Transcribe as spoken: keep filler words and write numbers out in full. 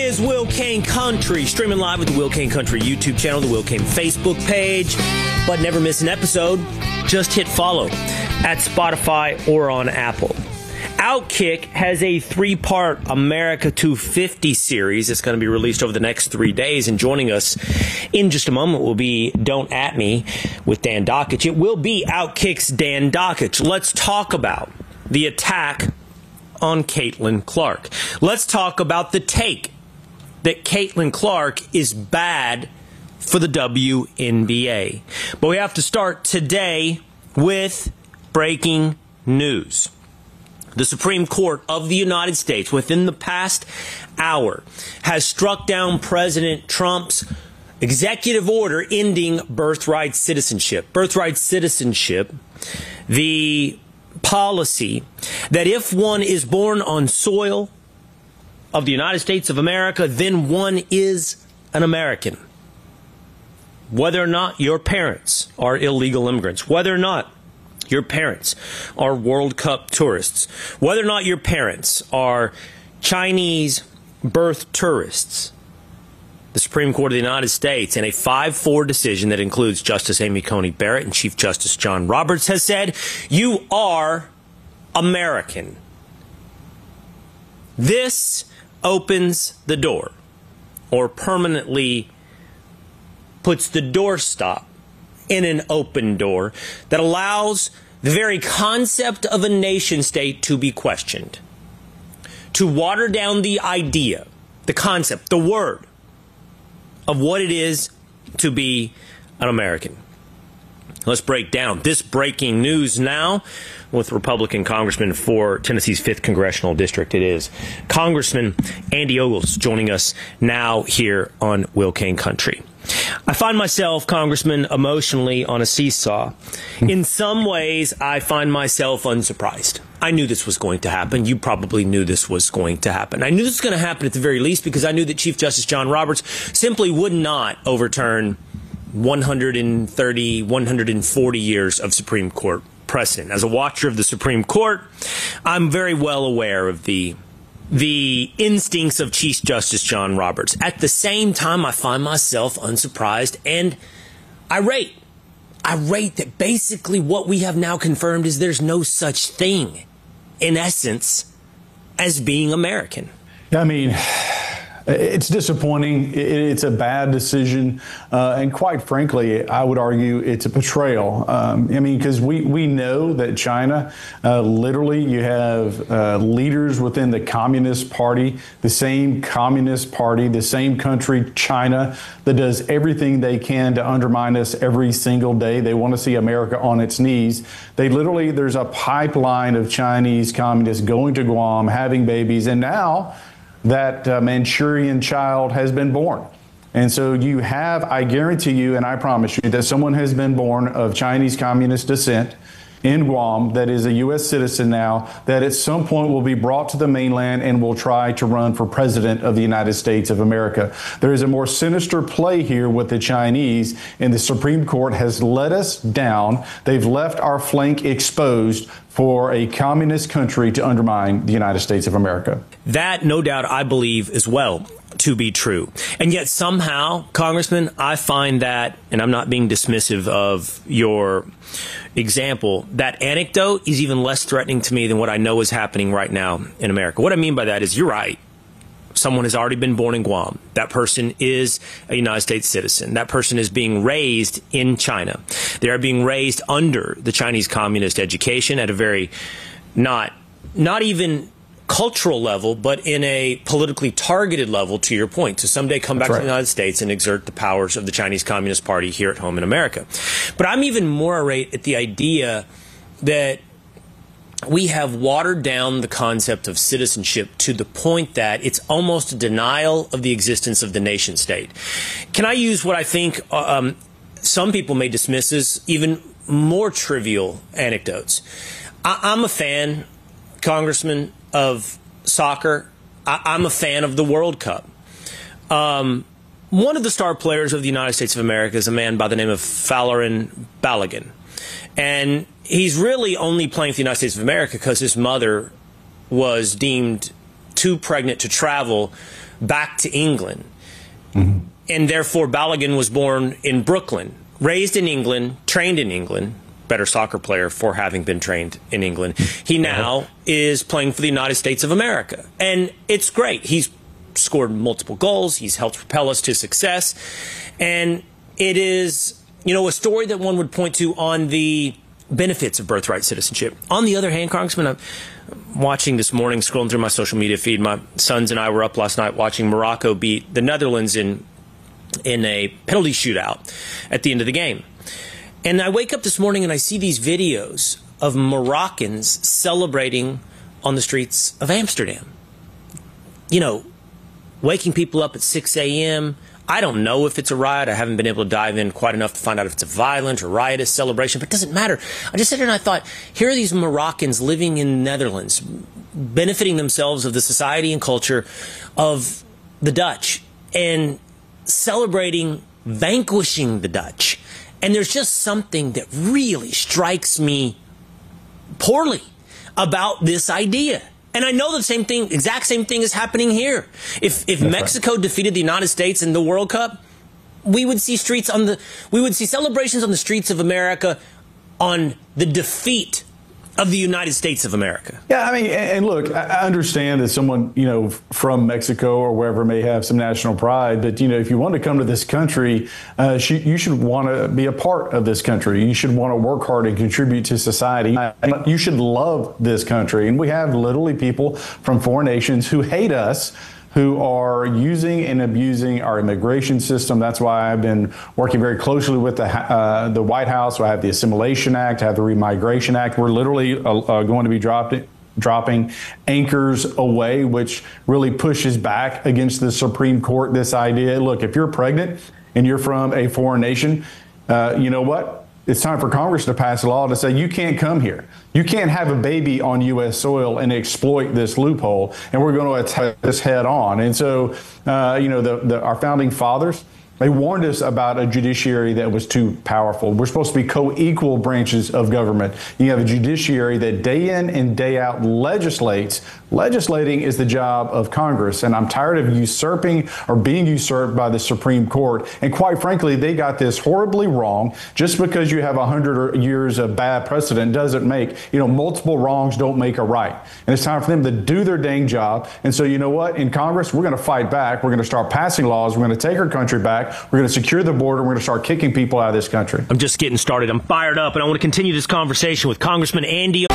is Will Cain Country, streaming live with the Will Cain Country YouTube channel, the Will Cain Facebook page. But never miss an episode. Just hit follow at Spotify or on Apple. Outkick has a three-part America two fifty series that's going to be released over the next three days. And joining us in just a moment will be Don't At Me with Dan Dakich. It will be Outkick's Dan Dakich. Let's talk about the attack on Caitlin Clark. Let's talk about the take that Caitlin Clark is bad for the W N B A. But we have to start today with breaking news. The Supreme Court of the United States, within the past hour, has struck down President Trump's executive order ending birthright citizenship. Birthright citizenship, the policy that if one is born on soil of the United States of America, then one is an American. Whether or not your parents are illegal immigrants, whether or not your parents are World Cup tourists, whether or not your parents are Chinese birth tourists, the Supreme Court of the United States, in a five four decision that includes Justice Amy Coney Barrett and Chief Justice John Roberts, has said, you are American. This opens the door, or permanently puts the doorstop in an open door that allows the very concept of a nation state to be questioned, to water down the idea, the concept, the word of what it is to be an American. Let's break down this breaking news now with Republican Congressman for Tennessee's fifth Congressional District. It is Congressman Andy Ogles joining us now here on Will Cain Country. I find myself, Congressman, emotionally on a seesaw. In some ways, I find myself unsurprised. I knew this was going to happen. You probably knew this was going to happen. I knew this was going to happen at the very least because I knew that Chief Justice John Roberts simply would not overturn one hundred thirty, one hundred forty years of Supreme Court precedent. As a watcher of the Supreme Court, I'm very well aware of the the instincts of Chief Justice John Roberts. At the same time, I find myself unsurprised and irate. Irate that basically what we have now confirmed is there's no such thing, in essence, as being American. I mean, it's disappointing. It's a bad decision. Uh, and quite frankly, I would argue it's a betrayal. Um, I mean, because we, we know that China, uh, literally, you have uh, leaders within the Communist Party, the same Communist Party, the same country, China, that does everything they can to undermine us every single day. They want to see America on its knees. They literally, there's a pipeline of Chinese communists going to Guam, having babies, and now that uh, Manchurian child has been born. And so you have, I guarantee you, and I promise you, that someone has been born of Chinese communist descent in Guam that is a U S citizen now, that at some point will be brought to the mainland and will try to run for president of the United States of America. There is a more sinister play here with the Chinese, and the Supreme Court has let us down. They've left our flank exposed for a communist country to undermine the United States of America. That, no doubt, I believe as well to be true. And yet somehow, Congressman, I find that, and I'm not being dismissive of your example, that anecdote is even less threatening to me than what I know is happening right now in America. What I mean by that is you're right. Someone has already been born in Guam. That person is a United States citizen. That person is being raised in China. They are being raised under the Chinese communist education at a very not, not even cultural level, but in a politically targeted level, to your point, to someday come back to the United States and exert the powers of the Chinese Communist Party here at home in America. But I'm even more irate at the idea that we have watered down the concept of citizenship to the point that it's almost a denial of the existence of the nation state. Can I use what I think um, some people may dismiss as even more trivial anecdotes? I- I'm a fan, Congressman, of soccer. I- I'm a fan of the World Cup. Um, one of the star players of the United States of America is a man by the name of Folarin Balogun. And he's really only playing for the United States of America because his mother was deemed too pregnant to travel back to England. Mm-hmm. And therefore, Balogun was born in Brooklyn, raised in England, trained in England, better soccer player for having been trained in England. He now uh-huh. is playing for the United States of America. And it's great. He's scored multiple goals. He's helped propel us to success. And it is, you know, a story that one would point to on the benefits of birthright citizenship. On the other hand, Congressman, I'm watching this morning, scrolling through my social media feed, my sons and I were up last night watching Morocco beat the Netherlands in in a penalty shootout at the end of the game. And I wake up this morning and I see these videos of Moroccans celebrating on the streets of Amsterdam. You know, waking people up at six A M I don't know if it's a riot. I haven't been able to dive in quite enough to find out if it's a violent or riotous celebration, but it doesn't matter. I just sat there and I thought, here are these Moroccans living in the Netherlands, benefiting themselves of the society and culture of the Dutch and celebrating vanquishing the Dutch. And there's just something that really strikes me poorly about this idea. And I know the same thing, exact same thing is happening here. If if That's Mexico right. defeated the United States in the World Cup, we would see streets on the we would see celebrations on the streets of America on the defeat of the United States of America. Yeah, I mean, and look, I understand that someone, you know, from Mexico or wherever may have some national pride, but, you know, if you want to come to this country, uh, you should want to be a part of this country. You should want to work hard and contribute to society. You should love this country. And we have literally people from foreign nations who hate us, who are using and abusing our immigration system. That's why I've been working very closely with the uh, the White House. I have the Assimilation Act, I have the Remigration Act. We're literally uh, uh, going to be dropped, dropping anchors away, which really pushes back against the Supreme Court, this idea. Look, if you're pregnant and you're from a foreign nation, uh, you know what? It's time for Congress to pass a law to say you can't come here. You can't have a baby on U S soil and exploit this loophole, and we're going to attack this head on. And so, uh, you know, the, the, our founding fathers, they warned us about a judiciary that was too powerful. We're supposed to be co-equal branches of government. You have a judiciary that day in and day out legislates. Legislating is the job of Congress, and I'm tired of usurping or being usurped by the Supreme Court. And quite frankly, they got this horribly wrong. Just because you have a hundred years of bad precedent doesn't make, you know, multiple wrongs don't make a right. And it's time for them to do their dang job. And so, you know what? In Congress, we're going to fight back. We're going to start passing laws. We're going to take our country back. We're going to secure the border. We're going to start kicking people out of this country. I'm just getting started. I'm fired up, and I want to continue this conversation with Congressman Andy